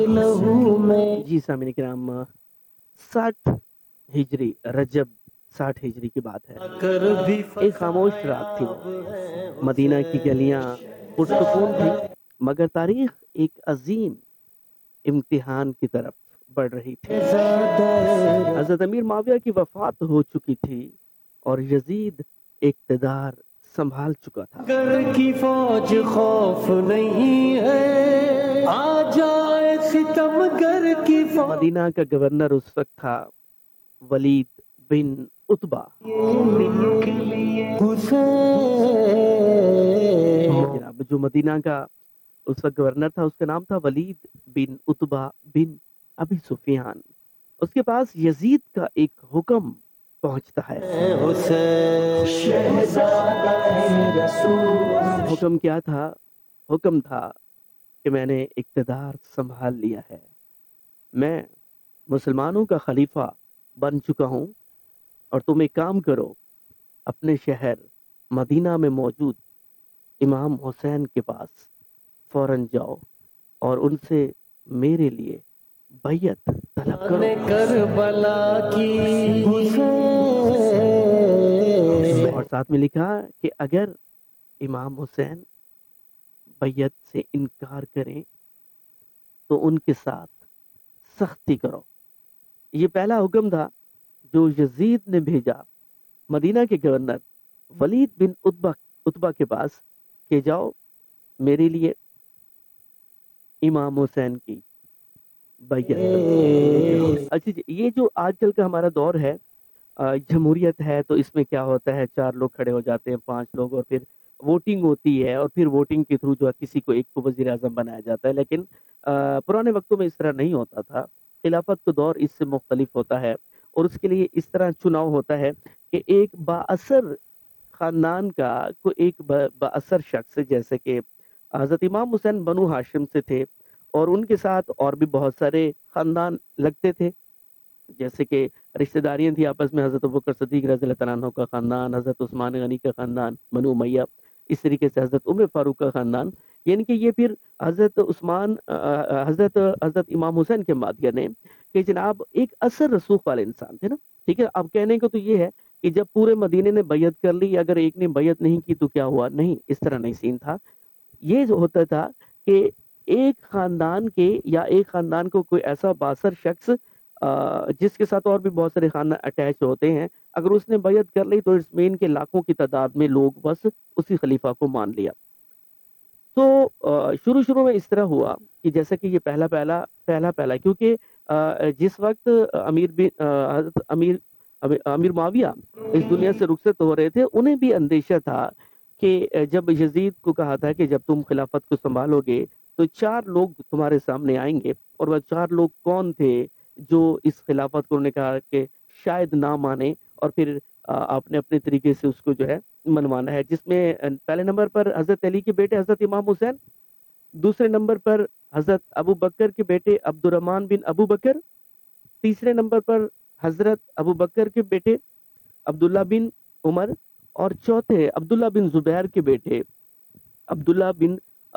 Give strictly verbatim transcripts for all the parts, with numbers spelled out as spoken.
جی سامعین کرام، ساٹھ ہجری رجب ساٹھ ہجری کی بات ہے۔ ایک خاموش رات تھی وہ، مدینہ کی گلیاں پرسکون تھی، مگر تاریخ ایک عظیم امتحان کی طرف بڑھ رہی تھی۔ حضرت امیر معاویہ کی وفات ہو چکی تھی اور یزید اقتدار سنبھال چکا تھا۔ گر کی فوج خوف نہیں ہے، آ جائے ستم گر کی فوج۔ مدینہ کا گورنر اس وقت تھا ولید بن عتبہ۔ جناب جو مدینہ کا اس وقت گورنر تھا اس کا نام تھا ولید بن عتبہ بن ابی سفیان۔ اس کے پاس یزید کا ایک حکم پہنچتا ہے۔ حکم کیا تھا؟ حکم تھا کہ میں نے اقتدار سنبھال لیا ہے، میں مسلمانوں کا خلیفہ بن چکا ہوں، اور تم ایک کام کرو، اپنے شہر مدینہ میں موجود امام حسین کے پاس فوراً جاؤ اور ان سے میرے لیے بیعت طلب کرو۔ کربلا کی اور ساتھ میں لکھا کہ اگر امام حسین بیعت سے انکار کریں تو ان کے ساتھ سختی کرو۔ یہ پہلا حکم تھا جو یزید نے بھیجا مدینہ کے گورنر ولید بن عتبہ عتبہ کے پاس کہ جاؤ میرے لیے امام حسین کی بیعت۔ اچھا جی، یہ جو آج کل کا ہمارا دور ہے، جمہوریت ہے، تو اس میں کیا ہوتا ہے، چار لوگ کھڑے ہو جاتے ہیں، پانچ لوگ، اور پھر ووٹنگ ہوتی ہے، اور پھر ووٹنگ کے تھرو جو ہے کسی کو ایک کو وزیر اعظم بنایا جاتا ہے۔ لیکن پرانے وقتوں میں اس طرح نہیں ہوتا تھا۔ خلافت کا دور اس سے مختلف ہوتا ہے، اور اس کے لیے اس طرح چناؤ ہوتا ہے کہ ایک بااثر خاندان کا کوئی ایک بااثر شخص، جیسے کہ حضرت امام حسین بنو ہاشم سے تھے، اور ان کے ساتھ اور بھی بہت سارے خاندان لگتے تھے، جیسے کہ رشتہ داریاں تھیں آپس میں، حضرت ابوبکر صدیق رضی اللہ تعالیٰ عنہ کا خاندان، حضرت عثمان غنی کا خاندان بنو امیہ، اس طریقے سے حضرت عمر فاروق کا خاندان، یعنی کہ یہ پھر حضرت عثمان حضرت حضرت امام حسین کے مادیہ نے کہ جناب ایک اثر رسوخ والے انسان تھے نا، ٹھیک ہے۔ اب کہنے کو تو یہ ہے کہ جب پورے مدینے نے بیعت کر لی، اگر ایک نے بیعت نہیں کی تو کیا ہوا؟ نہیں، اس طرح نہیں سین تھا۔ یہ جو ہوتا تھا کہ ایک خاندان کے یا ایک خاندان کو کوئی ایسا بااثر شخص جس کے ساتھ اور بھی بہت سارے خاندان اٹیچ ہوتے ہیں، اگر اس نے بیعت کر لی تو اس میں ان کے لاکھوں کی تعداد میں لوگ بس اسی خلیفہ کو مان لیا۔ تو شروع شروع میں اس طرح ہوا کہ جیسا کہ یہ پہلا پہلا پہلا پہلا کیونکہ جس وقت امیر بن حضرت امیر امیر معاویہ اس دنیا سے رخصت ہو رہے تھے، انہیں بھی اندیشہ تھا کہ جب یزید کو کہا تھا کہ جب تم خلافت کو سنبھالو گے تو چار لوگ تمہارے سامنے آئیں گے، اور وہ چار لوگ کون تھے جو اس خلافت کو انہوں نے کہا کہ شاید نہ مانے، اور پھر آپ نے اپنے طریقے سے اس کو جو ہے منوانا ہے، جس میں پہلے نمبر پر حضرت علی کے بیٹے حضرت امام حسین، دوسرے نمبر پر حضرت ابو بکر کے بیٹے عبد الرحمن بن ابو بکر، تیسرے نمبر پر حضرت ابو بکر کے بیٹے عبداللہ بن عمر، اور چوتھے عبداللہ بن زبیر کے بیٹے عبداللہ بن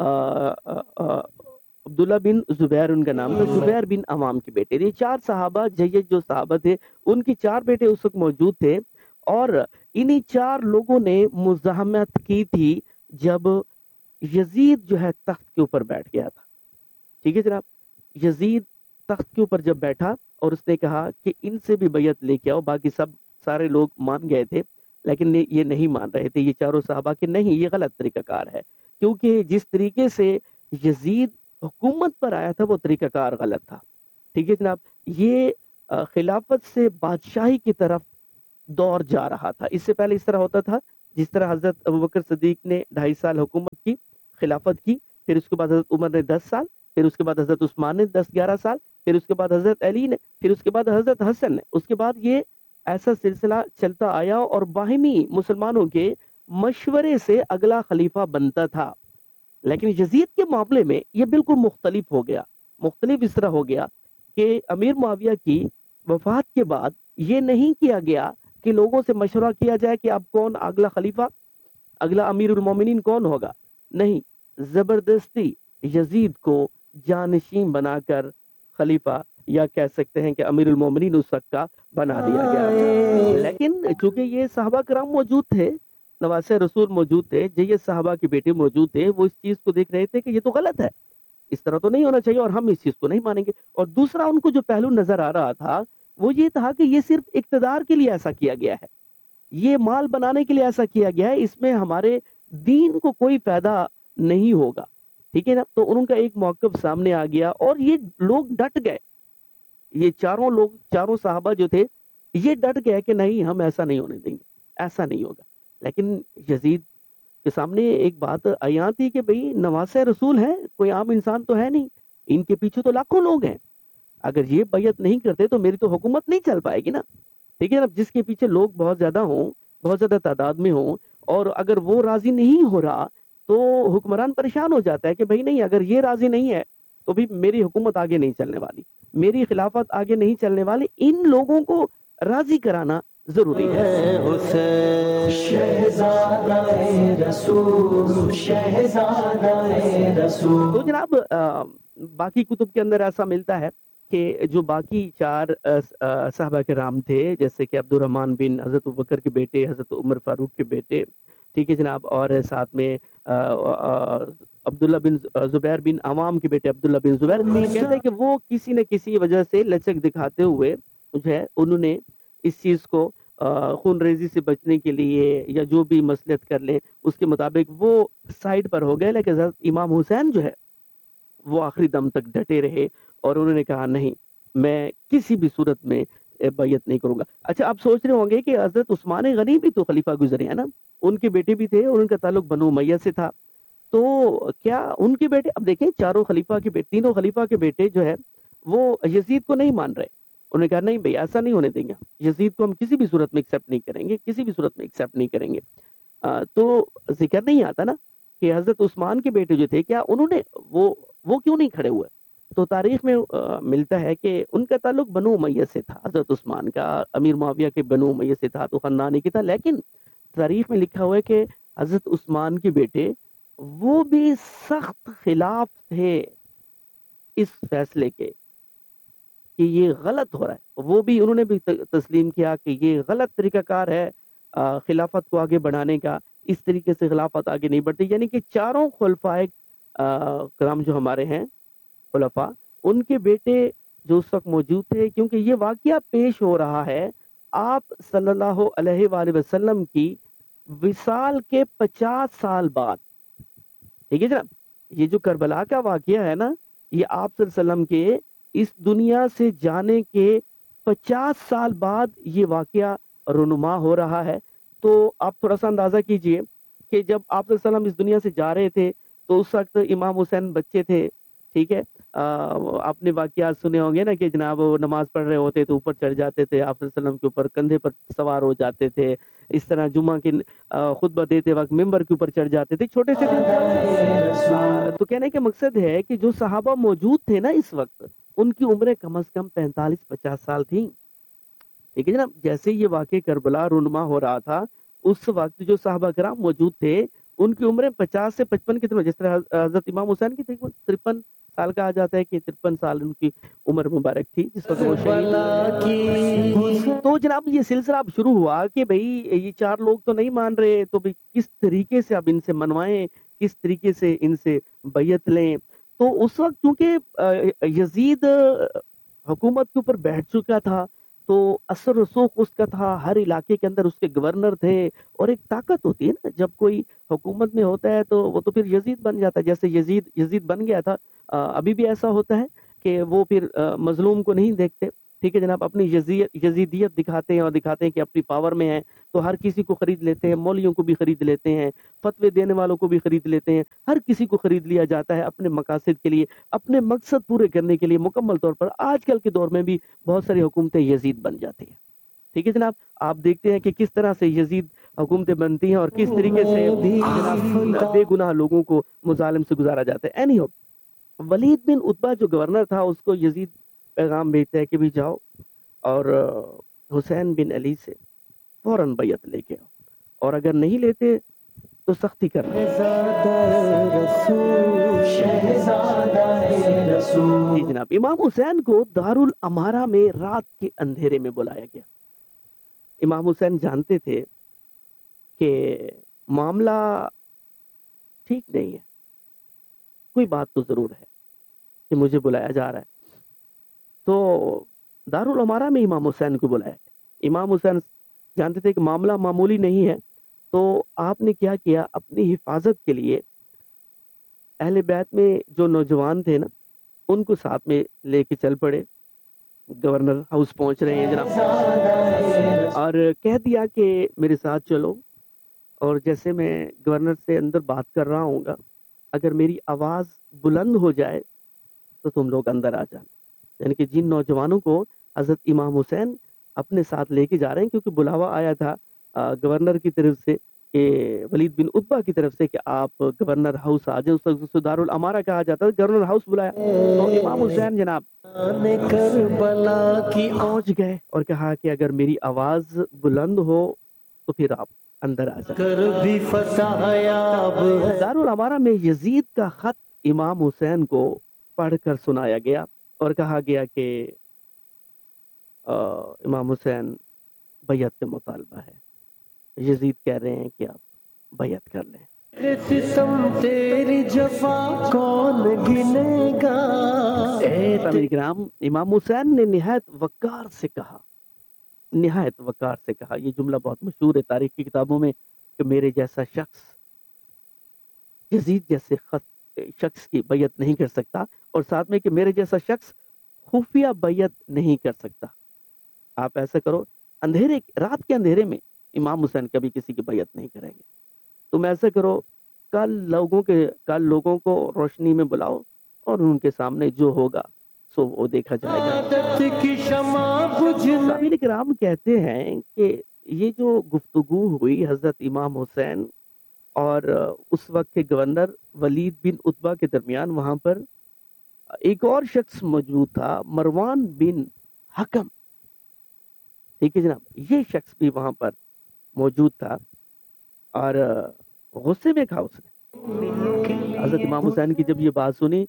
عبداللہ بن زبیر، ان کا نام تھا، زبیر بن عوام کے بیٹے۔ یہ چار صحابہ جید جو صحابہ تھے، ان کی چار بیٹے اس وقت موجود تھے، اور انہی چار لوگوں نے مزاحمت کی تھی جب یزید جو ہے تخت کے اوپر بیٹھ گیا تھا، ٹھیک ہے جناب۔ یزید تخت کے اوپر جب بیٹھا اور اس نے کہا کہ ان سے بھی بیعت لے کے آؤ، باقی سب سارے لوگ مان گئے تھے لیکن یہ نہیں مان رہے تھے، یہ چاروں صحابہ کہ نہیں، یہ غلط طریقہ کار ہے، کیونکہ جس طریقے سے یزید حکومت پر آیا تھا وہ طریقہ کار غلط تھا، ٹھیک ہے جناب۔ یہ خلافت سے بادشاہی کی طرف دور جا رہا تھا۔ اس سے پہلے اس طرح ہوتا تھا جس طرح حضرت ابوبکر صدیق نے ڈھائی سال حکومت کی، خلافت کی، پھر اس کے بعد حضرت عمر نے دس سال، پھر اس کے بعد حضرت عثمان نے دس گیارہ سال، پھر اس کے بعد حضرت علی نے، پھر اس کے بعد حضرت حسن نے، اس کے بعد یہ ایسا سلسلہ چلتا آیا، اور باہمی مسلمانوں کے مشورے سے اگلا خلیفہ بنتا تھا۔ لیکن یزید کے معاملے میں یہ بالکل مختلف ہو گیا۔ مختلف اس طرح ہو گیا کہ امیر معاویہ کی وفات کے بعد یہ نہیں کیا گیا کہ لوگوں سے مشورہ کیا جائے کہ اب کون اگلا خلیفہ، اگلا امیر المومنین کون ہوگا، نہیں، زبردستی یزید کو جانشین بنا کر خلیفہ یا کہہ سکتے ہیں کہ امیر المومنین اس وقت کا بنا دیا گیا. لیکن چونکہ یہ صحابہ کرام موجود تھے، نواسے رسول موجود تھے، یہ صحابہ کے بیٹے موجود تھے، وہ اس چیز کو دیکھ رہے تھے کہ یہ تو غلط ہے، اس طرح تو نہیں ہونا چاہیے اور ہم اس چیز کو نہیں مانیں گے. اور دوسرا ان کو جو پہلو نظر آ رہا تھا وہ یہ تھا کہ یہ صرف اقتدار کے لیے ایسا کیا گیا ہے، یہ مال بنانے کے لیے ایسا کیا گیا ہے، اس میں ہمارے دین کو کوئی فائدہ نہیں ہوگا. ٹھیک ہے نا. تو ان کا ایک موقف سامنے آ گیا اور یہ لوگ ڈٹ گئے، یہ چاروں لوگ، چاروں صحابہ جو تھے یہ ڈٹ گئے کہ نہیں ہم ایسا نہیں ہونے دیں گے، ایسا نہیں ہوگا. لیکن یزید کے سامنے ایک بات عیاں تھی کہ بھئی نواسے رسول ہیں، کوئی عام انسان تو ہے نہیں، ان کے پیچھے تو لاکھوں لوگ ہیں، اگر یہ بیعت نہیں کرتے تو میری تو حکومت نہیں چل پائے گی نا. ٹھیک ہے نا. جس کے پیچھے لوگ بہت زیادہ ہوں، بہت زیادہ تعداد میں ہوں، اور اگر وہ راضی نہیں ہو رہا تو حکمران پریشان ہو جاتا ہے کہ بھئی نہیں، اگر یہ راضی نہیں ہے تو بھی میری حکومت آگے نہیں چلنے والی، میری خلافت آگے نہیں چلنے والی. ان لوگوں کو راضی کرانا ضروری ہے. حسین شہزادہ رسول، شہزادہ رسول. تو جناب باقی کتب کے اندر ایسا ملتا ہے کہ جو باقی چار صحابہ کرام تھے، جیسے کہ عبد الرحمن بن حضرت ابوبکر کے بیٹے، حضرت عمر فاروق کے بیٹے، ٹھیک ہے جناب، اور ساتھ میں عبداللہ بن زبیر بن عوام کے بیٹے عبداللہ بن زبیر، کہتے ہیں کہ وہ کسی نہ کسی وجہ سے لچک دکھاتے ہوئے جو ہے انہوں نے اس چیز کو خون ریزی سے بچنے کے لیے یا جو بھی مصلحت کر لیں اس کے مطابق وہ سائڈ پر ہو گئے. لیکن حضرت امام حسین جو ہے وہ آخری دم تک ڈٹے رہے اور انہوں نے کہا نہیں، میں کسی بھی صورت میں بیعت نہیں کروں گا. اچھا آپ سوچ رہے ہوں گے کہ حضرت عثمان غنی بھی تو خلیفہ گزرے ہیں نا، ان کے بیٹے بھی تھے اور ان کا تعلق بنو امیہ سے تھا، تو کیا ان کے بیٹے، اب دیکھیں چاروں خلیفہ کے بیٹے، تینوں خلیفہ کے بیٹے جو ہے وہ یزید کو نہیں مان رہے. انہوں نے کہا نہیں بھئی ایسا نہیں ہونے دیں گے، یزید کو ہم کسی بھی صورت میں ایکسیپٹ نہیں کریں گے، کسی بھی صورت میں ایکسیپٹ نہیں کریں گے. تو ذکر نہیں آتا نا کہ حضرت عثمان کے بیٹے جو تھے کیا انہوں نے وہ وہ کیوں نہیں کھڑے ہوئے. تو تاریخ میں ملتا ہے کہ ان کا تعلق بنو امیہ سے تھا، حضرت عثمان کا امیر معاویہ کے بنو امیہ سے تھا، تو خاندانی کی تھا. لیکن تاریخ میں لکھا ہوا ہے کہ حضرت عثمان کے بیٹے وہ بھی سخت خلاف تھے اس فیصلے کے کہ یہ غلط ہو رہا ہے. وہ بھی انہوں نے بھی تسلیم کیا کہ یہ غلط طریقہ کار ہے خلافت کو آگے بڑھانے کا، اس طریقے سے خلافت آگے نہیں بڑھتی. یعنی کہ چاروں خلفائے کرام جو ہمارے ہیں خلفاء، ان کے بیٹے جو اس وقت موجود تھے، کیونکہ یہ واقعہ پیش ہو رہا ہے آپ صلی اللہ علیہ وآلہ وسلم کی وصال کے پچاس سال بعد. ٹھیک ہے جناب، یہ جو کربلا کا واقعہ ہے نا، یہ آپ صلی اللہ علیہ وسلم کے اس دنیا سے جانے کے پچاس سال بعد یہ واقعہ رونما ہو رہا ہے. تو آپ تھوڑا سا اندازہ کیجئے کہ جب آپ صلی اللہ علیہ وسلم اس دنیا سے جا رہے تھے تو اس وقت امام حسین بچے تھے. ٹھیک ہے، آپ نے واقعات سنے ہوں گے نا کہ جناب وہ نماز پڑھ رہے ہوتے تو اوپر چڑھ جاتے تھے آپ صلی اللہ علیہ وسلم کے اوپر، کندھے پر سوار ہو جاتے تھے. اس طرح جمعہ کے خطبہ دیتے وقت ممبر کے اوپر چڑھ جاتے تھے، چھوٹے سے تھے. تو کہنے کا مقصد ہے کہ جو صحابہ موجود تھے نا اس وقت، ان کی عمریں کم از کم پینتالیس پچاس سال تھیں. ٹھیک ہے جناب. جیسے یہ واقعہ کربلا رونما ہو رہا تھا اس وقت جو صحابہ کرام موجود تھے ان کی عمریں پچاس سے پچپن کی طرف، جس طرح حضرت امام حسین کی ترپن سال کہا جاتا ہے کہ ترپن سال ان کی عمر مبارک تھی جس وقت وہ شہید. تو جناب یہ سلسلہ اب شروع ہوا کہ بھئی یہ چار لوگ تو نہیں مان رہے، تو بھئی کس طریقے سے اب ان سے منوائیں، کس طریقے سے ان سے بیعت لیں. تو اس وقت چونکہ یزید حکومت کے اوپر بیٹھ چکا تھا تو اثر رسوخ اس کا تھا، ہر علاقے کے اندر اس کے گورنر تھے، اور ایک طاقت ہوتی ہے نا جب کوئی حکومت میں ہوتا ہے تو وہ تو پھر یزید بن جاتا ہے. جیسے یزید یزید بن گیا تھا، ابھی بھی ایسا ہوتا ہے کہ وہ پھر مظلوم کو نہیں دیکھتے. ٹھیک ہے جناب، اپنی یزیدیت دکھاتے ہیں اور دکھاتے ہیں کہ اپنی پاور میں ہیں تو ہر کسی کو خرید لیتے ہیں، مولویوں کو بھی خرید لیتے ہیں، فتوے دینے والوں کو بھی خرید لیتے ہیں، ہر کسی کو خرید لیا جاتا ہے اپنے مقاصد کے لیے، اپنے مقصد پورے کرنے کے لیے. مکمل طور پر آج کل کے دور میں بھی بہت ساری حکومتیں یزید بن جاتی ہیں. ٹھیک ہے جناب، آپ دیکھتے ہیں کہ کس طرح سے یزید حکومتیں بنتی ہیں اور کس طریقے سے جناب بے گناہ لوگوں کو مظالم سے گزارا جاتا ہے. اینی ہو، ولید بن عتبہ جو گورنر تھا اس کو یزید پیغام بھیجتا ہے کہ بھی جاؤ اور حسین بن علی سے فوراً بیعت لے کے آؤ، اور اگر نہیں لیتے تو سختی کرنا۔ جی جناب، امام حسین کو دارالامارہ میں رات کے اندھیرے میں بلایا گیا۔ امام حسین جانتے تھے کہ معاملہ ٹھیک نہیں ہے، کوئی بات تو ضرور ہے کہ مجھے بلایا جا رہا ہے، تو دارالامارہ میں امام حسین کو بلایا گیا۔ امام حسین جانتے تھے کہ معاملہ معمولی نہیں ہے، تو آپ نے کیا کیا، اپنی حفاظت کے لیے اہل بیت میں جو نوجوان تھے نا، ان کو ساتھ میں لے کے چل پڑے۔ گورنر ہاؤس پہنچ رہے ہیں جناب، اور کہہ دیا کہ میرے ساتھ چلو، اور جیسے میں گورنر سے اندر بات کر رہا ہوں گا، اگر میری آواز بلند ہو جائے تو تم لوگ اندر آ جانا۔ یعنی کہ جن نوجوانوں کو حضرت امام حسین اپنے ساتھ لے کے جا رہے ہیں، کیونکہ بلاوا آیا تھا گورنر کی طرف سے کہ ولید بن عتبہ کی طرف سے کہ آپ گورنر ہاؤس آ جائیں، اس وقت دارالامارہ کہا جاتا ہے، گورنر ہاؤس بلایا، تو امام حسین جناب کربلا کی پہنچ گئے اور کہا کہ اگر میری آواز بلند ہو تو پھر آپ اندر آ جائیں۔ دارالامارہ میں یزید کا خط امام حسین کو پڑھ کر سنایا گیا اور کہا گیا کہ امام حسین بیعت کا مطالبہ ہے۔ یزید کہہ رہے ہیں کہ آپ بیعت کر لیں۔ تیری جفا کون گنے گا۔ کرام امام حسین نے نہایت وقار سے کہا، نہایت وقار سے کہا، یہ جملہ بہت مشہور ہے تاریخ کی کتابوں میں کہ میرے جیسا شخص یزید جیسے خط شخص کی بیعت نہیں کر سکتا، اور ساتھ میں کہ میرے جیسا شخص خفیہ بیعت نہیں کر سکتا۔ آپ ایسا کرو، اندھیرے رات کے اندھیرے میں امام حسین کبھی کسی کی بیعت نہیں کریں گے، تم ایسا کرو، کل لوگوں کے کل لوگوں کو روشنی میں بلاؤ اور ان کے سامنے جو ہوگا سو وہ دیکھا جائے گا۔ سامعین کرام کہتے ہیں کہ یہ جو گفتگو ہوئی حضرت امام حسین اور اس وقت کے گورنر ولید بن عتبہ کے درمیان، وہاں پر ایک اور شخص موجود تھا، مروان بن حکم، ٹھیک ہے جناب، یہ شخص بھی وہاں پر موجود تھا، اور غصے میں کھا اس نے حضرت امام حسین کی جب یہ بات سنی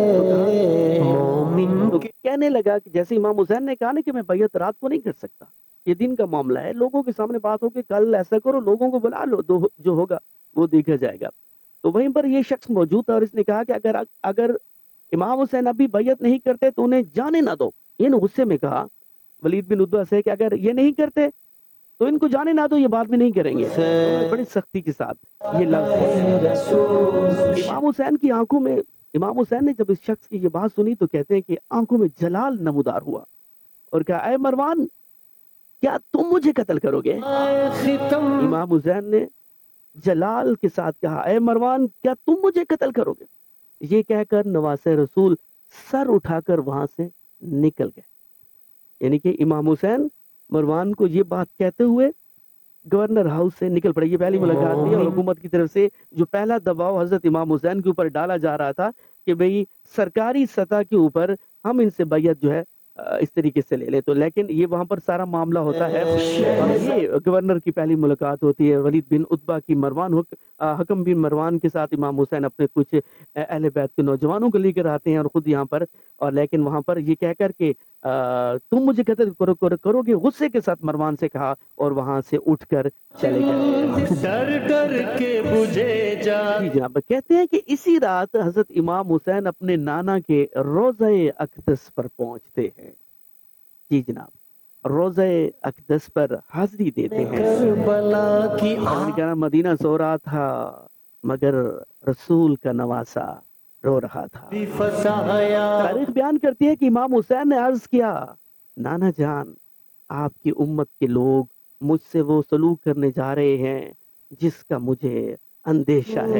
تو کہنے لگا کہ جیسے امام حسین نے کہا نا کہ میں بیعت رات کو نہیں کر سکتا، یہ دن کا معاملہ ہے، لوگوں کے سامنے بات ہو کہ کل ایسا کرو، لوگوں کو بلا لو، جو ہوگا وہ دیکھا جائے گا۔ تو وہیں پر یہ شخص موجود تھا اور اس نے کہا کہ اگر اگر امام حسین ابھی بیعت نہیں کرتے تو انہیں جانے نہ دو۔ یہ غصے میں کہا ولید بن عتبہ سے کہ اگر یہ نہیں کرتے تو ان کو جانے نہ دو، یہ بعد میں نہیں کریں گے۔ بڑی سختی کے ساتھ یہ لفظ امام حسین کی آنکھوں میں، امام حسین نے جب اس شخص کی یہ بات سنی تو کہتے ہیں کہ آنکھوں میں جلال نمودار ہوا اور کہا اے مروان، کیا تم مجھے قتل کرو گے؟ امام حسین نے جلال کے ساتھ کہا اے مروان، کیا تم مجھے قتل کرو گے؟ یہ کہہ کر نواسہ رسول سر اٹھا کر وہاں سے نکل گئے۔ یعنی کہ امام حسین مروان کو یہ بات کہتے ہوئے گورنر ہاؤس سے نکل پڑے۔ یہ پہلی ملاقات تھی اور حکومت کی طرف سے جو پہلا دباؤ حضرت امام حسین کے اوپر ڈالا جا رہا تھا کہ بھئی سرکاری سطح کے اوپر ہم ان سے بیعت جو ہے اس طریقے سے لے لیں، تو لیکن یہ وہاں پر سارا معاملہ ہوتا ہے اور یہ گورنر کی پہلی ملاقات ہوتی ہے ولید بن عتبہ کی مروان حکم بن مروان کے ساتھ۔ امام حسین اپنے کچھ اہل بیت کے نوجوانوں کو لے کر آتے ہیں اور خود یہاں پر، اور لیکن وہاں پر یہ کہہ کر کہ تم مجھے قتل کرو کرو کرو گے، غصے کے ساتھ مروان سے کہا اور وہاں سے اٹھ کر چلے گئے۔ ڈر ڈر کے بجھے جا جی جناب، کہتے ہیں کہ اسی رات حضرت امام حسین اپنے نانا کے روضہ اقدس پر پہنچتے ہیں۔ جی جناب، روضہ اقدس پر حاضری دیتے ہیں۔ کربلا کی کہنا مدینہ سو رہا تھا مگر رسول کا نواسا رو رہا تھا۔ تاریخ بیان کرتی ہے کہ امام حسین نے عرض کیا نانا جان، آپ کی امت کے لوگ مجھ سے وہ سلوک کرنے جا رہے ہیں جس کا مجھے اندیشہ ہے۔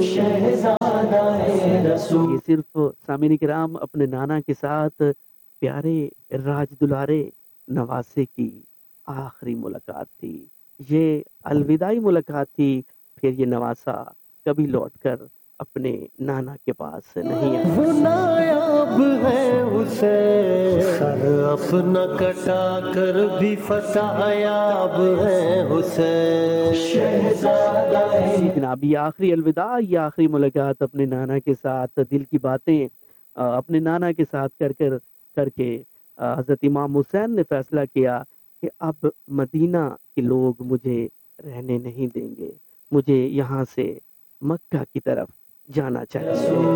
یہ صرف سامعین کرام اپنے نانا کے ساتھ پیارے راج دلارے نواسے کی آخری ملاقات تھی، یہ الوداعی ملاقات تھی۔ پھر یہ نواسا کبھی لوٹ کر اپنے نانا کے پاس نہیں آ وہ نایاب ہے حسین، سر اپنا کٹا کر بھی فتح ہے حسین، شہزادہ جناب یہ آخری الوداع، یہ آخری ملاقات اپنے نانا کے ساتھ، دل کی باتیں آ، اپنے نانا کے ساتھ کر کر کر کے آ، حضرت امام حسین نے فیصلہ کیا کہ اب مدینہ کے لوگ مجھے رہنے نہیں دیں گے، مجھے یہاں سے مکہ کی طرف جانا چاہیے۔